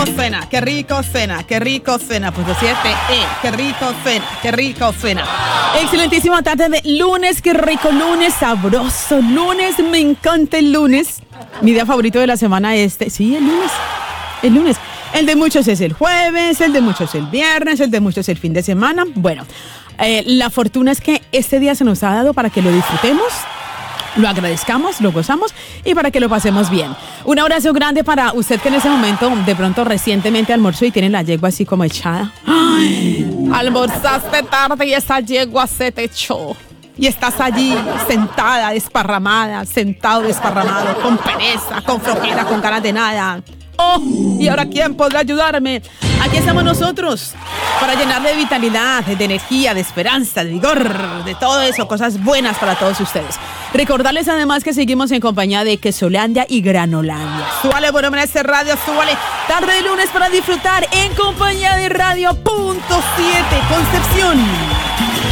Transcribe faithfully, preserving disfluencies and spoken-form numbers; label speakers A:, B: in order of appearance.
A: Cena, qué rico cena, qué rico cena, punto siete, eh, qué rico cena, qué rico cena. Excelentísima tarde de lunes, qué rico lunes, sabroso lunes, me encanta el lunes. Mi día favorito de la semana este, sí, el lunes, el lunes. El de muchos es el jueves, el de muchos el viernes, el de muchos el fin de semana. Bueno, eh, la fortuna es que este día se nos ha dado para que lo disfrutemos, lo agradezcamos, lo gozamos y para que lo pasemos bien. Un abrazo grande para usted que en ese momento de pronto recientemente almorzó y tiene la yegua así como echada. Ay, almorzaste tarde y esa yegua se te echó. Y estás allí sentada, desparramada, sentado, desparramado, con pereza, con flojera, con ganas de nada. Oh, ¿y ahora quién podrá ayudarme? Aquí estamos nosotros para llenarle de vitalidad, de energía, de esperanza, de vigor, de todo eso, cosas buenas para todos ustedes. Recordarles además que seguimos en compañía de Quesolandia y Granolandia. Súbale volumen a este radio, súbale. Tarde de lunes para disfrutar en compañía de Radio Punto siete Concepción.